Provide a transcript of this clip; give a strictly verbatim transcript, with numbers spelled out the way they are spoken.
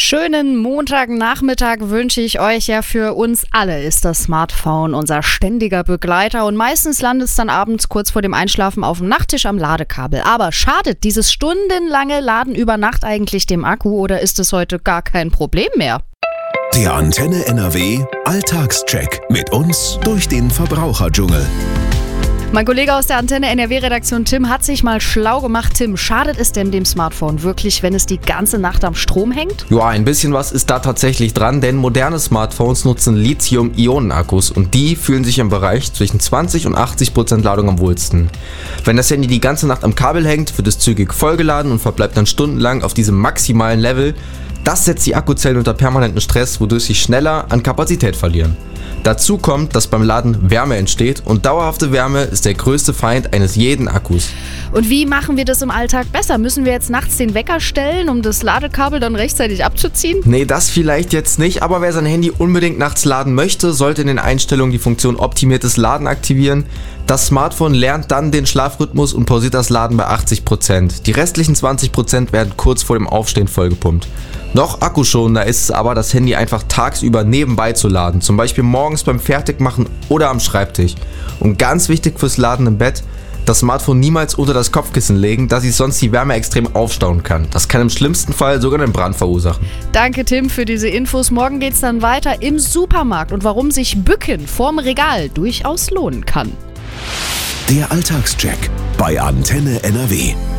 Schönen Montagnachmittag wünsche ich euch. Ja, für uns alle ist das Smartphone unser ständiger Begleiter und meistens landet es dann abends kurz vor dem Einschlafen auf dem Nachttisch am Ladekabel. Aber schadet dieses stundenlange Laden über Nacht eigentlich dem Akku oder ist es heute gar kein Problem mehr? Der Antenne N R W Alltagscheck mit uns durch den Verbraucherdschungel. Mein Kollege aus der Antenne N R W-Redaktion Tim hat sich mal schlau gemacht. Tim, schadet es denn dem Smartphone wirklich, wenn es die ganze Nacht am Strom hängt? Ja, ein bisschen was ist da tatsächlich dran, denn moderne Smartphones nutzen Lithium-Ionen-Akkus und die fühlen sich im Bereich zwischen zwanzig und achtzig Prozent Ladung am wohlsten. Wenn das Handy die ganze Nacht am Kabel hängt, wird es zügig vollgeladen und verbleibt dann stundenlang auf diesem maximalen Level. Das setzt die Akkuzellen unter permanenten Stress, wodurch sie schneller an Kapazität verlieren. Dazu kommt, dass beim Laden Wärme entsteht und dauerhafte Wärme ist der größte Feind eines jeden Akkus. Und wie machen wir das im Alltag besser? Müssen wir jetzt nachts den Wecker stellen, um das Ladekabel dann rechtzeitig abzuziehen? Nee, das vielleicht jetzt nicht, aber wer sein Handy unbedingt nachts laden möchte, sollte in den Einstellungen die Funktion optimiertes Laden aktivieren. Das Smartphone lernt dann den Schlafrhythmus und pausiert das Laden bei achtzig Prozent. Die restlichen zwanzig Prozent werden kurz vor dem Aufstehen vollgepumpt. Noch akkuschonender ist es aber, das Handy einfach tagsüber nebenbei zu laden, zum Beispiel morgens beim Fertigmachen oder am Schreibtisch. Und ganz wichtig fürs Laden im Bett, das Smartphone niemals unter das Kopfkissen legen, da sich sonst die Wärme extrem aufstauen kann. Das kann im schlimmsten Fall sogar einen Brand verursachen. Danke Tim für diese Infos. Morgen geht's dann weiter im Supermarkt und warum sich Bücken vorm Regal durchaus lohnen kann. Der Alltagscheck bei Antenne N R W.